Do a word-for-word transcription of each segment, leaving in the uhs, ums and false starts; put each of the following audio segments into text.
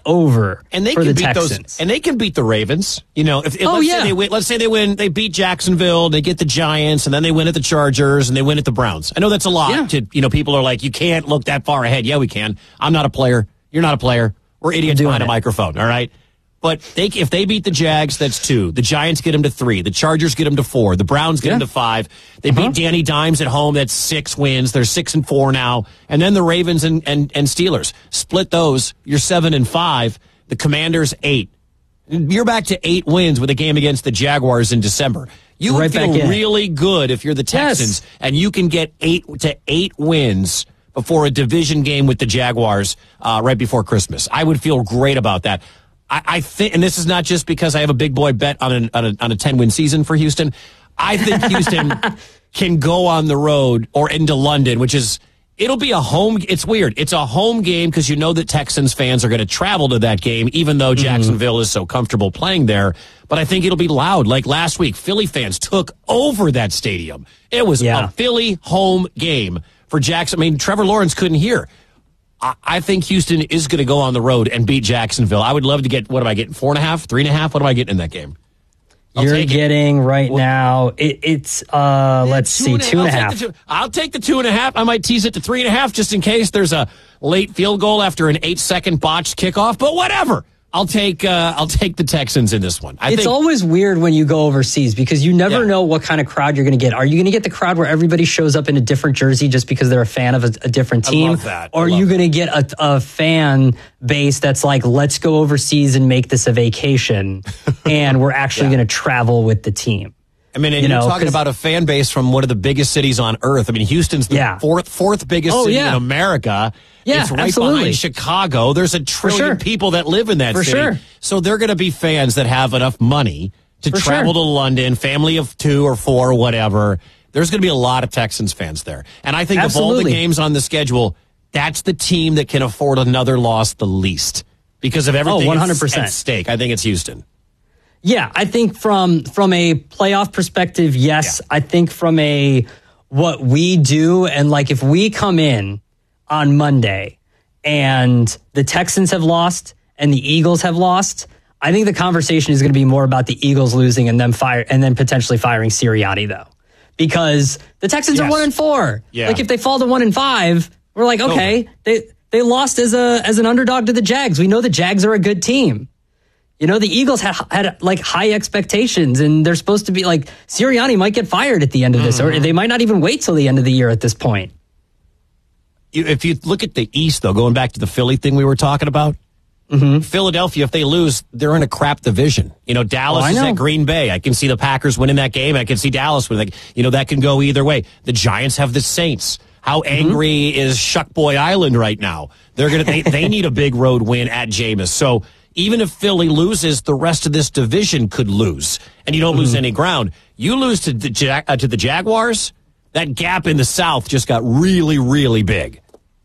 over and they for can the beat Texans. Those, and they can beat the Ravens. You know, if, if oh, let's yeah. say they win, let's say they win, they beat Jacksonville, they get the Giants, and then they win at the Chargers, and they win at the Browns. I know that's a lot. Yeah. To, you know, people are like, you can't look that far ahead. Yeah, we can. I'm not a player. You're not a player. We're idiots behind it. a microphone. All right. But they, if they beat the Jags, that's two. The Giants get them to three. The Chargers get them to four. The Browns get yeah. them to five. They uh-huh. beat Danny Dimes at home. That's six wins. They're six and four now. And then the Ravens and, and, and Steelers. Split those. You're seven and five. The Commanders, eight. You're back to eight wins with a game against the Jaguars in December. You right would feel really good if you're the Texans yes. and you can get eight to eight wins before a division game with the Jaguars uh, right before Christmas. I would feel great about that. I, I think, and this is not just because I have a big boy bet on, an, on a on a ten win season for Houston. I think Houston can go on the road or into London, which is it'll be a home. It's weird. It's a home game because you know that Texans fans are going to travel to that game, even though Jacksonville mm-hmm. is so comfortable playing there. But I think it'll be loud. Like last week, Philly fans took over that stadium. It was yeah. a Philly home game for Jackson. I mean, Trevor Lawrence couldn't hear. I think Houston is going to go on the road and beat Jacksonville. I would love to get, what am I getting, four and a half, three and a half? What am I getting in that game? I'll You're getting it. right well, now, it, it's, uh, let's two see, two and a half. Two, I'll take the two and a half. I might tease it to three and a half just in case there's a late field goal after an eight-second botched kickoff, but whatever. I'll take uh, I'll take the Texans in this one. I it's think, always weird when you go overseas because you never yeah. know what kind of crowd you're going to get. Are you going to get the crowd where everybody shows up in a different jersey just because they're a fan of a, a different team? I love that. Or are you going to get a, a fan base that's like, let's go overseas and make this a vacation, and we're actually yeah. going to travel with the team? I mean, and you you're know, talking about a fan base from one of the biggest cities on earth. I mean, Houston's the yeah. fourth fourth biggest oh, city yeah. in America. Yeah, it's right absolutely. behind Chicago. There's a trillion sure. people that live in that For city. Sure. So they're going to be fans that have enough money to For travel sure. to London, family of two or four or whatever. There's going to be a lot of Texans fans there. And I think absolutely. of all the games on the schedule, that's the team that can afford another loss the least because of everything oh, one hundred percent. at stake. I think it's Houston. Yeah, I think from from a playoff perspective, yes. Yeah. I think from a what we do, and like if we come in on Monday and the Texans have lost and the Eagles have lost, I think the conversation is going to be more about the Eagles losing and them fire and then potentially firing Sirianni, though, because the Texans yes. are one and four. Yeah. Like if they fall to one and five, we're like, okay, oh. they they lost as a as an underdog to the Jags. We know the Jags are a good team. You know, the Eagles had, had like high expectations, and they're supposed to be like Sirianni might get fired at the end of this, mm-hmm. or they might not even wait till the end of the year at this point. You, if you look at the East, though, going back to the Philly thing we were talking about, mm-hmm. Philadelphia, if they lose, they're in a crap division. You know, Dallas oh, is at Green Bay. I can see the Packers winning that game. I can see Dallas winning. Like, you know, that can go either way. The Giants have the Saints. How angry mm-hmm. is Shuckboy Island right now? They're gonna they, they need a big road win at Jameis. So even if Philly loses, the rest of this division could lose, and you don't mm-hmm. lose any ground. You lose to the Jag- uh, to the Jaguars, that gap in the South just got really, really big.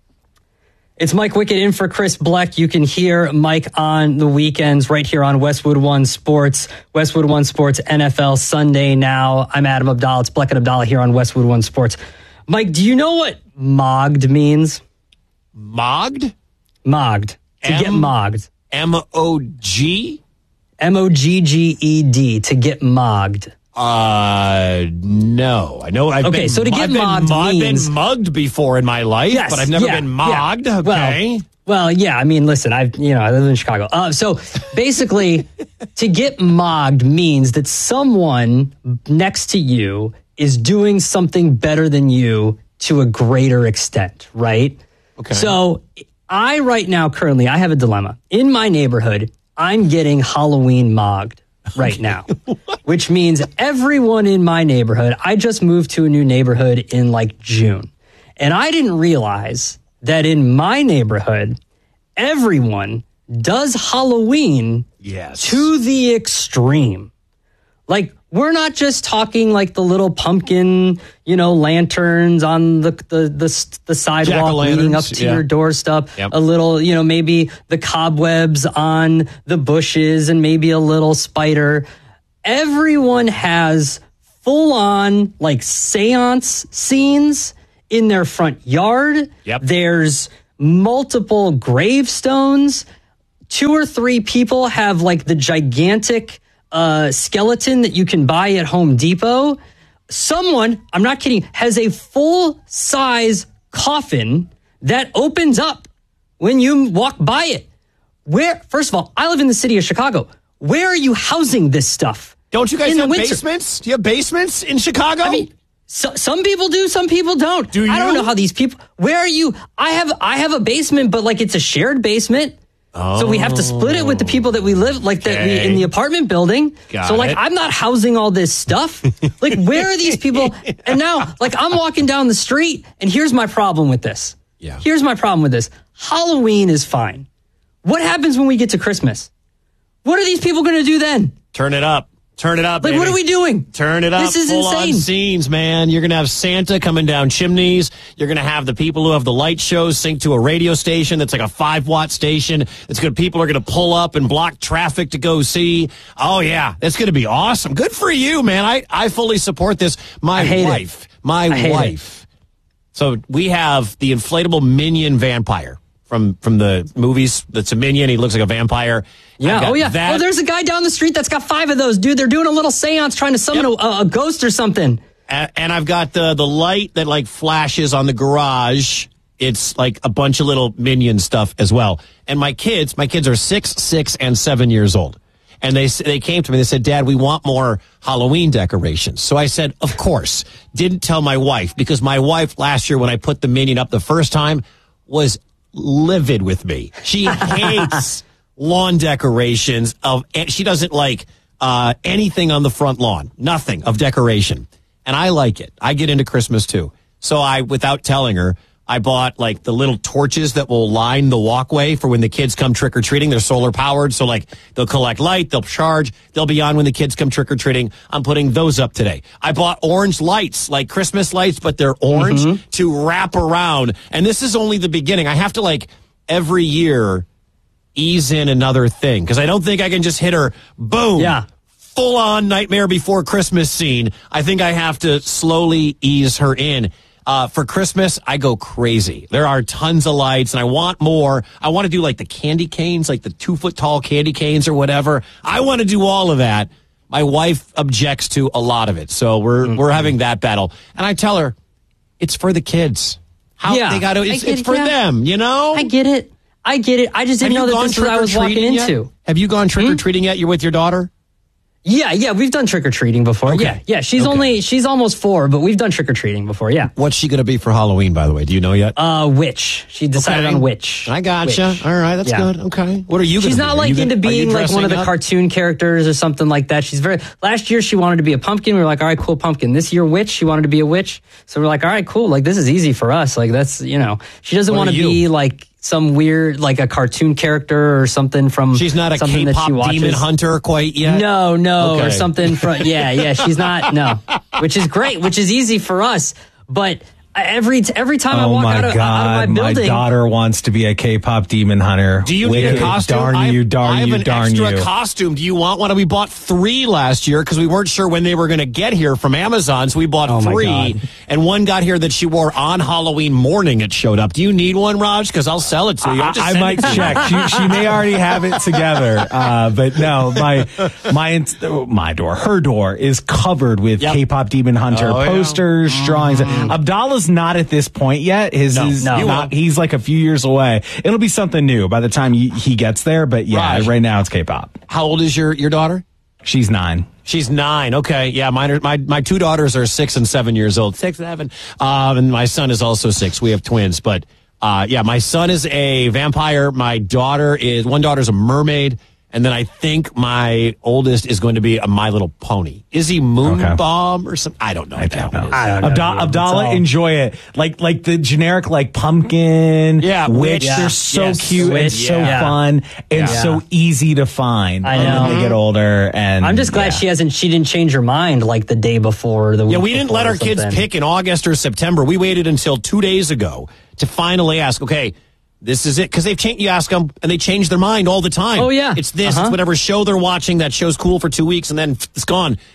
It's Mike Wickett in for Chris Bleck. You can hear Mike on the weekends right here on Westwood One Sports. Westwood One Sports N F L Sunday now. I'm Adam Abdallah. It's Bleck and Abdallah here on Westwood One Sports. Mike, do you know what mogged means? Mogged? Mogged. To M- get mogged. M O G? M O G G E D. To get mogged. Uh, no. I know I've okay, been, so to get I've mogged been, means... I've been mugged before in my life, yes, but I've never yeah, been mogged. Yeah. Okay. Well, well, yeah, I mean, listen, I've, you know, I live in Chicago. Uh, so basically, to get mogged means that someone next to you is doing something better than you to a greater extent, right? Okay. So I right now, currently, I have a dilemma. In my neighborhood, I'm getting Halloween mogged right now, which means everyone in my neighborhood, I just moved to a new neighborhood in like June. And I didn't realize that in my neighborhood, everyone does Halloween yes. to the extreme. Like, we're not just talking like the little pumpkin, you know, lanterns on the the the, the sidewalk leading up to yeah. your doorstep. Yep. A little, you know, maybe the cobwebs on the bushes and maybe a little spider. Everyone has full on like seance scenes in their front yard. Yep. There's multiple gravestones two or three people have like the gigantic uh, skeleton that you can buy at Home Depot. Someone, I'm not kidding, has a full-size coffin that opens up when you walk by it. Where, first of all, I live in the city of Chicago. Where are you housing this stuff? Don't you guys in have the winter? basements? Do you have basements in Chicago? I mean, so, some people do, some people don't. Do you? I don't know how these people. Where are you? I have I have a basement, but like it's a shared basement. Oh. So we have to split it with the people that we live, like that we, in the apartment building. Got so like it. I'm not housing all this stuff. Like where are these people? And now like I'm walking down the street, and here's my problem with this. Yeah. Here's my problem with this. Halloween is fine. What happens when we get to Christmas? What are these people going to do then? Turn it up. Turn it up, Like, baby. what are we doing? Turn it up. This is Full insane. on scenes, man. You're going to have Santa coming down chimneys. You're going to have the people who have the light shows sync to a radio station that's like a five-watt station. It's good. People are going to pull up and block traffic to go see. Oh, yeah. That's going to be awesome. Good for you, man. I, I fully support this. My I hate wife. it. My I hate wife. It. So we have the inflatable minion vampire from, from the movies. That's a minion. He looks like a vampire. Yeah. Oh, yeah. That. Oh, there's a guy down the street that's got five of those, dude. They're doing a little seance trying to summon Yep. a, a ghost or something. And, and I've got the the light that like flashes on the garage. It's like a bunch of little minion stuff as well. And my kids, my kids are six, six, and seven years old. And they they came to me. They said, "Dad, we want more Halloween decorations." So I said, "Of course." Didn't tell my wife because my wife last year when I put the minion up the first time was livid with me. She hates lawn decorations of. She doesn't like uh, anything on the front lawn. Nothing of decoration. And I like it. I get into Christmas too. So I, without telling her, I bought like the little torches that will line the walkway for when the kids come trick-or-treating. They're solar powered. So like they'll collect light, they'll charge, they'll be on when the kids come trick-or-treating. I'm putting those up today. I bought orange lights, like Christmas lights, but they're orange mm-hmm. to wrap around. And this is only the beginning. I have to like every year ease in another thing because I don't think I can just hit her, boom. Yeah. Full on Nightmare Before Christmas scene. I think I have to slowly ease her in. Uh, for Christmas, I go crazy. There are tons of lights, and I want more. I want to do like the candy canes, like the two foot tall candy canes or whatever. I want to do all of that. My wife objects to a lot of it, so we're mm-hmm. we're having that battle. And I tell her, it's for the kids. How yeah, they got to? It's, it's it, for yeah. them, you know. I get it. I get it. I just didn't know that this was what I was walking yet? into. Have you gone trick or treating hmm? yet? You're with your daughter. Yeah, yeah, we've done trick or treating before. Okay. Yeah, yeah. She's okay. only she's almost four, but we've done trick or treating before. Yeah. What's she going to be for Halloween? By the way, do you know yet? Uh, witch. She decided okay. on witch. I gotcha. Witch. All right, that's yeah. good. Okay. What are you? She's gonna not be? like into gonna, being like one of the up? cartoon characters or something like that. She's very. Last year she wanted to be a pumpkin. We were like, all right, cool, pumpkin. This year, witch. She wanted to be a witch. So we're like, all right, cool. Like this is easy for us. Like that's you know. She doesn't want to be like some weird like a cartoon character or something from. She's not a something K-pop that she demon hunter quite yet. No, no, okay. or something from. Yeah, yeah. She's not. No, which is great. Which is easy for us, but. Every every time oh I walk my out of, God, out of my building, my daughter wants to be a K-pop demon hunter. Do you Wicked. need a costume? Darn I, you, darn I have you, an darn extra you. costume. Do you want one? We bought three last year because we weren't sure when they were going to get here from Amazon, so we bought oh three. And one got here that she wore on Halloween morning. It showed up. Do you need one, Raj? Because I'll sell it to you. I, I might check. She, she may already have it together, uh, but no, my my my door, her door is covered with yep. K-pop demon hunter oh, posters, yeah. drawings. Mm. Abdallah's not at this point yet. His no, is no. not. He's like a few years away. It'll be something new by the time he, he gets there. But yeah, Raj, right now it's K-pop. How old is your your daughter? She's nine. She's nine. Okay, yeah. Mine are, my my two daughters are six and seven years old. Six, seven. Um, and my son is also six. We have twins, but uh, yeah, my son is a vampire. My daughter is one daughter's a mermaid. And then I think my oldest is going to be a My Little Pony. Is he Moon okay. Bomb or something? I don't know. I What don't that know. Is. I don't know. Abda- Abdallah, all... enjoy it. Like like the generic like pumpkin, yeah, witch. Yeah. They're so yes. cute Witch, and so yeah. fun and Yeah. so easy to find. I And know. then they get older, and I'm just glad yeah. she hasn't. She didn't change her mind like the day before. Or the Yeah, week we didn't before let or our kids something. pick in August or September. We waited until two days ago to finally ask, okay, this is it. Because they've changed, you ask them, and they change their mind all the time. Oh, yeah. It's this, Uh-huh. it's whatever show they're watching. That show's cool for two weeks, and then it's gone.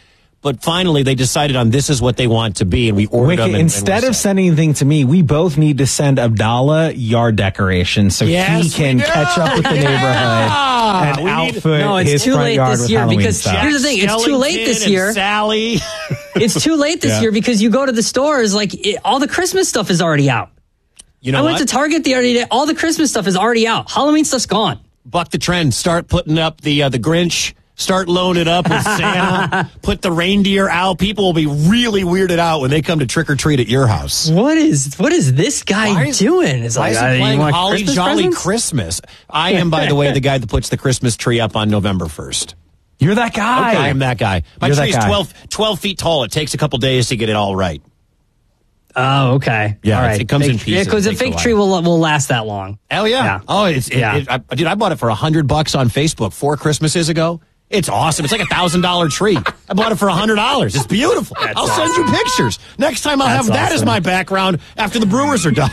but finally they decided on this is what they want to be, and we ordered Wicket, them. And, instead and of sending anything to me, we both need to send Abdallah yard decorations so yes, he can catch up with the yeah. neighborhood and we outfit need, no, it's his too front late yard this with year Halloween because stuff. here's the thing: it's too late this year. Sally, it's too late this Yeah. year because you go to the stores, like it, all the Christmas stuff is already out. you know I what? went to Target the other day. All the Christmas stuff is already out. Halloween stuff's gone. Buck the trend. Start putting up the uh, the Grinch. Start loading it up with Santa. Put the reindeer out. People will be really weirded out when they come to trick or treat at your house. What is what is this guy Why is- doing? It's Why like is uh, he you playing want Holly Christmas Jolly presents? Christmas? I am, by the way, the guy that puts the Christmas tree up on November first. You're that guy. I am that guy. My You're that tree is guy. twelve, twelve feet tall. It takes a couple days to get it all right. Oh, okay. Yeah, all it's- right. it comes in Fake- pieces. Yeah, because It a takes a fake while. tree will will last that long. Hell yeah! Yeah. Oh, it's it, Yeah. it, I, dude. I bought it for a hundred bucks on Facebook four Christmases ago. It's awesome. It's like a thousand dollar tree. I bought it for a hundred dollars. It's beautiful. That's I'll awesome. send you pictures next time. I'll That's have that as awesome. my background after the Brewers are done.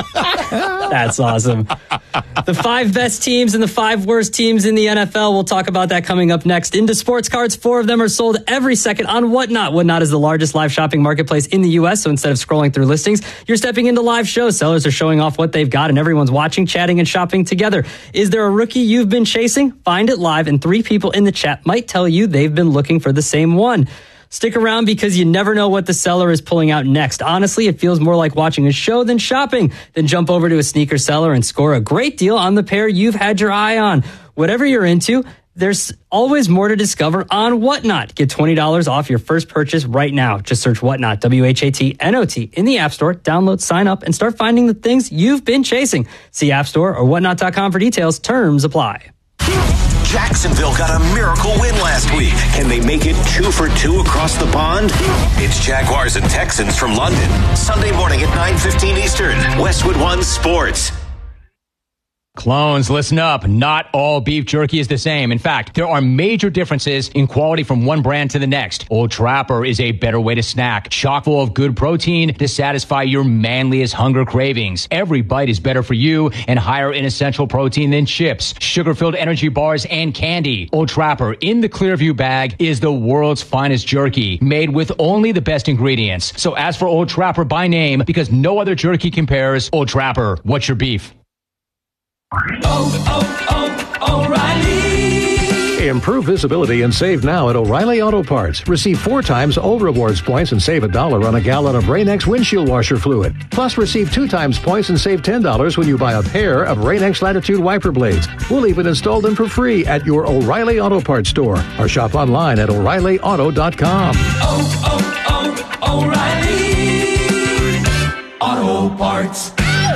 That's awesome. The five best teams and the five worst teams in the N F L. We'll talk about that coming up next. Into sports cards, four of them are sold every second on Whatnot. Whatnot is the largest live shopping marketplace in the U S. So instead of scrolling through listings, you're stepping into live shows. Sellers are showing off what they've got and everyone's watching, chatting, and shopping together. Is there a rookie you've been chasing? Find it live and three people in the chat might tell you they've been looking for the same one. Stick around because you never know what the seller is pulling out next. Honestly, it feels more like watching a show than shopping. Then jump over to a sneaker seller and score a great deal on the pair you've had your eye on. Whatever you're into, there's always more to discover on Whatnot. Get twenty dollars off your first purchase right now. Just search Whatnot, W H A T N O T, in the App Store. Download, sign up, and start finding the things you've been chasing. See App Store or whatnot dot com for details. Terms apply. Jacksonville got a miracle win last week. Can they make it two for two across the pond? It's Jaguars and Texans from London. Sunday morning at nine fifteen Eastern. Westwood One Sports. Clones, listen up. Not all beef jerky is the same. In fact, there are major differences in quality from one brand to the next. Old Trapper is a better way to snack, chock full of good protein to satisfy your manliest hunger cravings. Every bite is better for you and higher in essential protein than chips, sugar-filled energy bars, and candy. Old Trapper in the Clearview bag is the world's finest jerky, made with only the best ingredients. So ask for Old Trapper by name because no other jerky compares. Old Trapper, what's your beef? Oh, oh, O'Reilly. Improve visibility and save now at O'Reilly Auto Parts. Receive four times old rewards points and save a dollar on a gallon of Rain-X windshield washer fluid. Plus, receive two times points and save ten dollars when you buy a pair of Rain-X Latitude wiper blades. We'll even install them for free at your O'Reilly Auto Parts store or shop online at O'Reilly Auto dot com. Oh, oh, oh, O'Reilly. Auto Parts.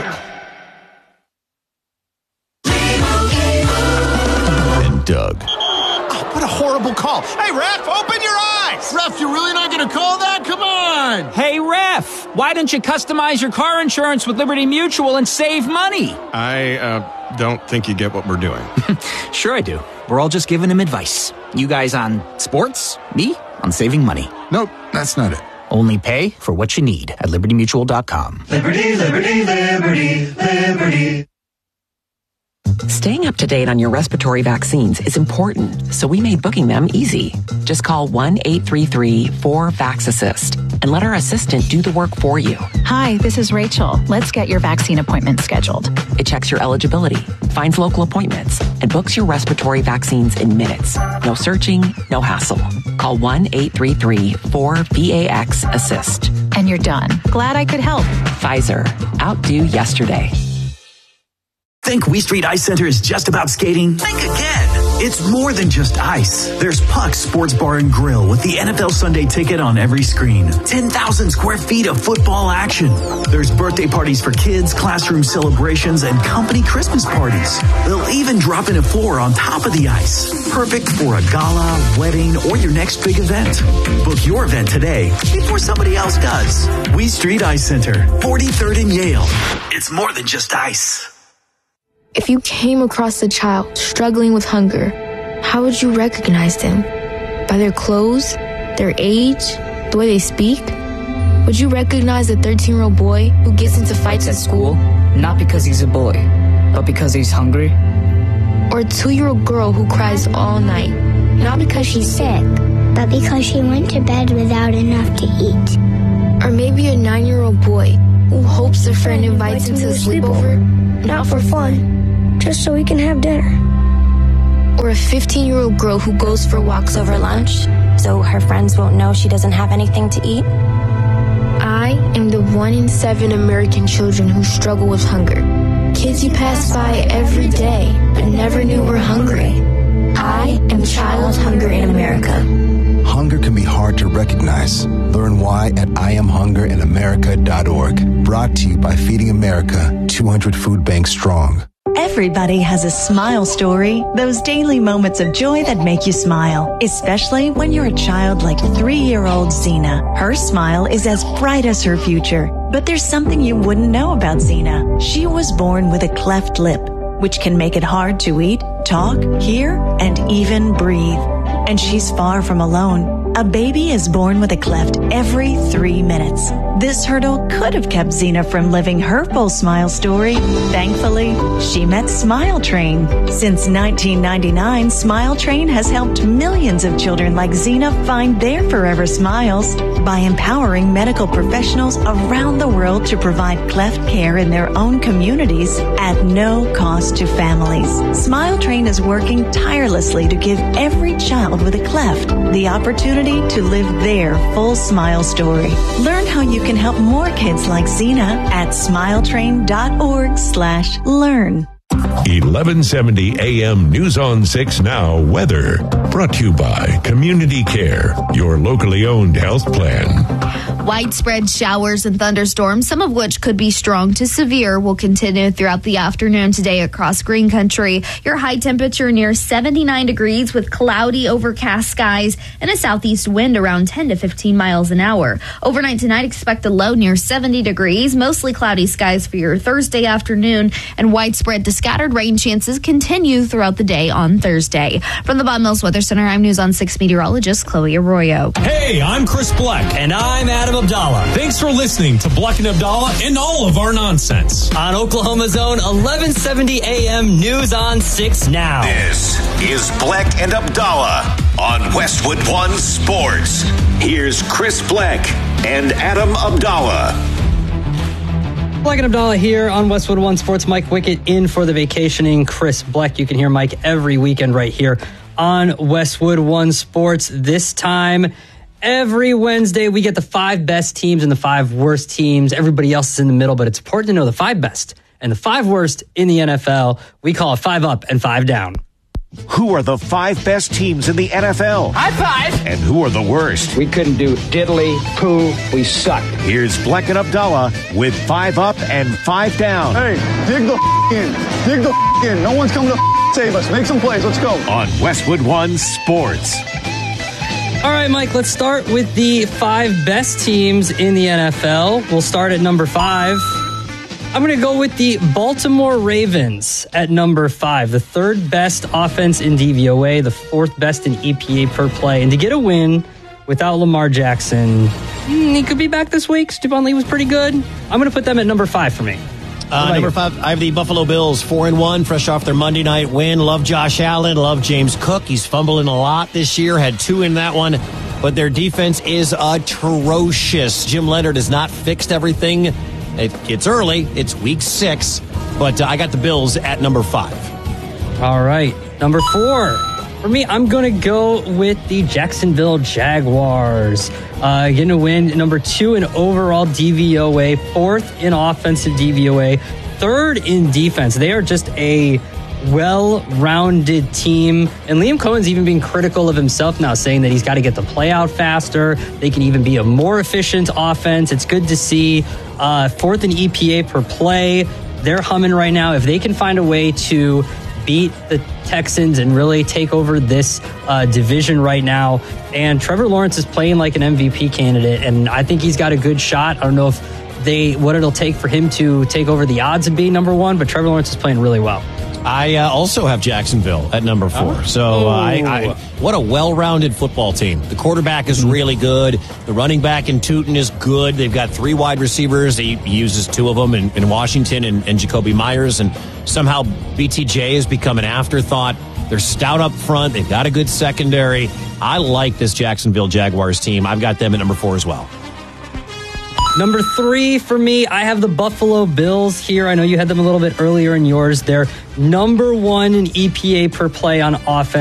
Doug. Oh, what a horrible call. Hey, ref, open your eyes. Ref, you're really not going to call that? Come on. Hey, ref, why don't you customize your car insurance with Liberty Mutual and save money? I uh, don't think you get what we're doing. Sure I do. We're all just giving him advice. You guys on sports, me on saving money. Nope, that's not it. Only pay for what you need at liberty mutual dot com. Liberty, liberty, liberty, liberty. Staying up to date on your respiratory vaccines is important, so we made booking them easy. Just call one eight three three four VAX-ASSIST and let our assistant do the work for you. Hi, this is Rachel. Let's get your vaccine appointment scheduled. It checks your eligibility, finds local appointments, and books your respiratory vaccines in minutes. No searching, no hassle. Call one eight three three four VAX-ASSIST. And you're done. Glad I could help. Pfizer. Outdo yesterday. Think We Street Ice Center is just about skating? Think again. It's more than just ice. There's Puck's Sports Bar and Grill with the N F L Sunday ticket on every screen. ten thousand square feet of football action. There's birthday parties for kids, classroom celebrations, and company Christmas parties. They'll even drop in a floor on top of the ice. Perfect for a gala, wedding, or your next big event. Book your event today before somebody else does. We Street Ice Center, forty-third and Yale. It's more than just ice. If you came across a child struggling with hunger, how would you recognize them? By their clothes, their age, the way they speak? Would you recognize a thirteen-year-old boy who gets into fights at school? Not because he's a boy, but because he's hungry? Or a two-year-old girl who cries all night, not because she's sick, but because she went to bed without enough to eat. Or maybe a nine-year-old boy who hopes a friend invites him to a sleepover, not for fun, just so he can have dinner. Or a fifteen-year-old girl who goes for walks over lunch, so her friends won't know she doesn't have anything to eat. I am the one in seven American children who struggle with hunger. Kids you pass by every day, but never knew were hungry. I am Child Hunger in America. Hunger can be hard to recognize. Learn why at I am hunger in america dot org. Brought to you by Feeding America, two hundred food banks strong. Everybody has a smile story, those daily moments of joy that make you smile, especially when you're a child like three-year-old Xena. Her smile is as bright as her future, but there's something you wouldn't know about Xena. She was born with a cleft lip, which can make it hard to eat, talk, hear, and even breathe. And she's far from alone. A baby is born with a cleft every three minutes. This hurdle could have kept Xena from living her full smile story. Thankfully, she met Smile Train. Since nineteen ninety-nine, Smile Train has helped millions of children like Xena find their forever smiles by empowering medical professionals around the world to provide cleft care in their own communities at no cost to families. Smile Train is working tirelessly to give every child with a cleft the opportunity to live their full smile story. Learn how you can help more kids like Xena at smiletrain.org slash learn. eleven seventy A M News on six Now weather. Brought to you by Community Care, your locally owned health plan. Widespread showers and thunderstorms, some of which could be strong to severe, will continue throughout the afternoon today across Green Country. Your high temperature near seventy-nine degrees with cloudy, overcast skies and a southeast wind around ten to fifteen miles an hour. Overnight tonight, expect a low near seventy degrees, mostly cloudy skies for your Thursday afternoon, and widespread to scattered rain chances continue throughout the day on Thursday. From the Bob Mills Weather Center, I'm News on six meteorologist Chloe Arroyo. Hey, I'm Chris Black. And I'm Adam Abdallah. Thanks for listening to Black and Abdallah and all of our nonsense. On Oklahoma's own eleven seventy A M News on six Now. This is Black and Abdallah on Westwood One Sports. Here's Chris Black and Adam Abdallah. Black and Abdallah here on Westwood One Sports. Mike Wickett in for the vacationing Chris Black. You can hear Mike every weekend right here on Westwood One Sports. This time, every Wednesday, we get the five best teams and the five worst teams. Everybody else is in the middle, but it's important to know the five best and the five worst in the N F L. We call it five up and five down. Who are the five best teams in the N F L? High five! And who are the worst? We couldn't do diddly, poo, we suck. Here's Black and Abdallah with five up and five down. Hey, dig the f- in. Dig the f- in. No one's coming to f- save us. Make some plays. Let's go. On Westwood One Sports. All right, Mike, let's start with the five best teams in the N F L. We'll start at number five. I'm going to go with the Baltimore Ravens at number five, the third best offense in D V O A, the fourth best in E P A per play. And to get a win without Lamar Jackson, he could be back this week. Stephon Lee was pretty good. I'm going to put them at number five for me. Uh, number you? five, I have the Buffalo Bills, four and one, fresh off their Monday night win. Love Josh Allen, love James Cook. He's fumbling a lot this year, had two in that one, but their defense is atrocious. Jim Leonard has not fixed everything. It, it's early, it's week six, but uh, I got the Bills at number five. All right, number four. For me, I'm going to go with the Jacksonville Jaguars. Uh, getting a win, number two in overall D V O A, fourth in offensive D V O A, third in defense. They are just a well-rounded team. And Liam Cohen's even being critical of himself now, saying that he's got to get the play out faster. They can even be a more efficient offense. It's good to see. Uh, fourth in E P A per play. They're humming right now. If they can find a way to beat the Texans and really take over this uh, division right now. And Trevor Lawrence is playing like an M V P candidate, and I think he's got a good shot. I don't know if they what it'll take for him to take over the odds of being number one, but Trevor Lawrence is playing really well. I uh, also have Jacksonville at number four. Oh. So uh, I, I, what a well-rounded football team. The quarterback is really good. The running back in Tootin is good. They've got three wide receivers. He, he uses two of them in, in Washington and, and Jacoby Myers. And somehow B T J has become an afterthought. They're stout up front. They've got a good secondary. I like this Jacksonville Jaguars team. I've got them at number four as well. Number three for me, I have the Buffalo Bills here. I know you had them a little bit earlier in yours. They're number one in E P A per play on offense.